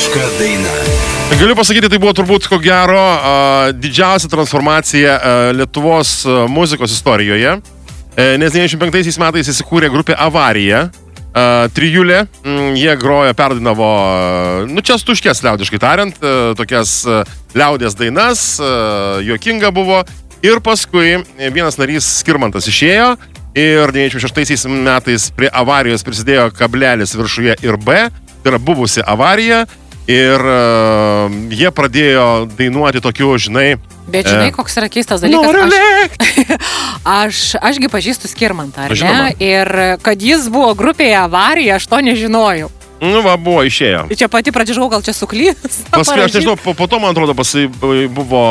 Lietuviška daina. Galiu pasakyti, tai buvo turbūt, ko gero, didžiausia transformacija Lietuvos muzikos istorijoje, nes 95 metais įsikūrė grupė Avarija, trijulė, jie grojo, perdainavo, čia stuškės liaudiškai tariant, tokias liaudės dainas, juokinga buvo, ir paskui vienas narys Skirmantas išėjo, ir 96 metais prie Avarijos prisidėjo kablelis viršuje ir B, tai yra buvusi Avarija, ir jie pradėjo dainuoti tokiu, žinai... Bet žinai, koks yra keistas dalykas. Ašgi pažįstu Skirmantą, ar ne? Ir kad jis buvo grupėje Avarija, aš to nežinojau. Nu, va, buvo, išėjo. Čia pati pradžiau, gal čia suklys. Paskui, aš nežinau, po to, man atrodo, buvo...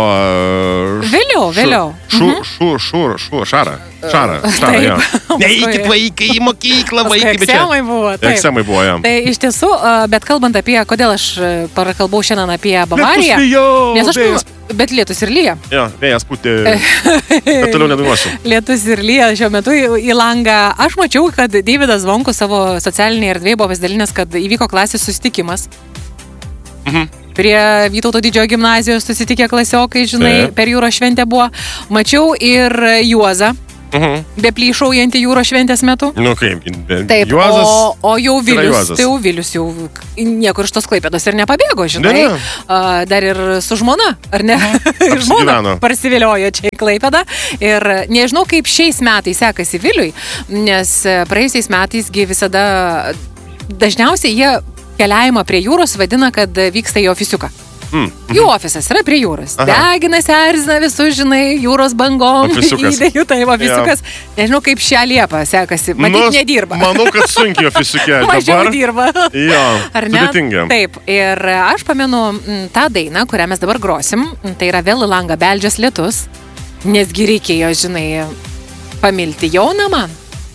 Vėliau. Šara, jo. Neikit vaikai į mokyklą, vaikai, bet čia... Eksemai buvo, jo. Tai iš tiesų, bet kalbant apie, kodėl aš prakalbau šiandien apie Bavariją... Nes aš... Bet lietus ir lyja. Jo, vėjas pūtė, bet toliau nedainuosiu. Lietus ir lyja šiuo metu į langą. Aš mačiau, kad Deividas Zvonkus savo socialinėje erdvėje buvo pasidalinęs, kad įvyko klasės susitikimas. Prie Vytauto didžiojo gimnazijos susitikę klasiokai, žinai, per jūros šventę buvo. Mačiau ir Juozą. Beplyšaujantį jūros šventės metu. Nu kaip, taip, Juozas. O jau Vilius, tai jau Vilius jau niekur iš tos Klaipėdos ir nepabėgo, žinai. Dar ir su žmona, ar ne? Žmona parsiviliojo čia į Klaipėdą. Ir nežinau, kaip šiais metais sekasi Viliui, nes praėjusiais metais visada dažniausiai jie keliavimą prie jūros vadina, kad vyksta į ofisiuką. Jų ofisas yra prie jūros. Deginasi, erzina visus, žinai, jūros bangom. Įdėjų, tai ofisiukas. Nežinau, kaip šią Liepą sekasi. Matyt, nedirba. Manau, kad sunkiai ofisiukė. Mažiau dirba. Jo, sudėtinga. Taip, ir aš pamenu tą dainą, kurią mes dabar grosim. Tai yra Vėl į langą beldžias lietus. Nesgi reikėjo, žinai, pamilti Joną man.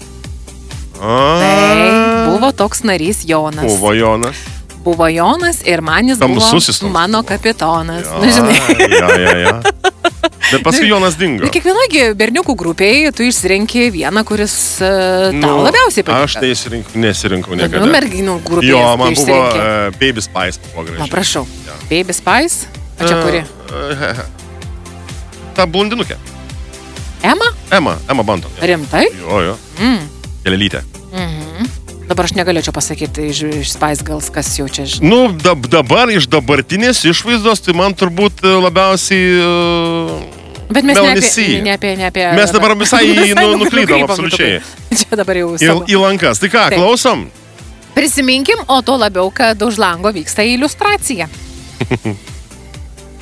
Tai buvo toks narys Jonas. Buvo Jonas ir man jis buvo mano kapitonas. Ja, žinai. Bet paskui Jonas dingo. Kiekvienogi berniukų grupėje tu išsirenki vieną, kuris tau labiausiai patinka. Aš tai nesirinkau niekada. Nu, merginų grupėje. Jo, man buvo Baby Spice buvo gražiai. Prašau. Baby Spice? A čia kuri? Ta blondinukė. Ema Banton. Rimtai? Jo. Kelelytė. Dabar aš negalėčiau pasakyti iš Spice Girls, kas jau čia žinai. Nu, dabar iš dabartinės išvaizdos, tai man turbūt labiausiai... Bet mes ne apie... Mes dabar visai nuklydom, absoliučiai. Čia dabar jau savo. Į lankas. Tai ką, klausom? Prisiminkim, o to labiau, kad už lango vyksta iliustracija.